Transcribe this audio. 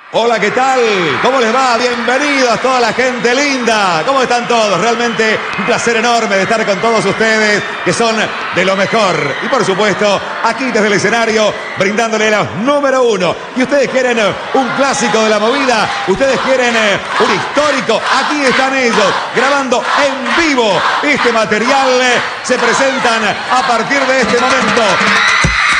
Hola, ¿qué tal? ¿Cómo les va? Bienvenidos toda la gente linda. ¿Cómo están todos? Realmente un placer enorme de estar con todos ustedes, que son de lo mejor. Y por supuesto, aquí desde el escenario, brindándole los número uno. Y ustedes quieren un clásico de la movida, ustedes quieren un histórico. Aquí están ellos, grabando en vivo este material. Se presentan a partir de este momento.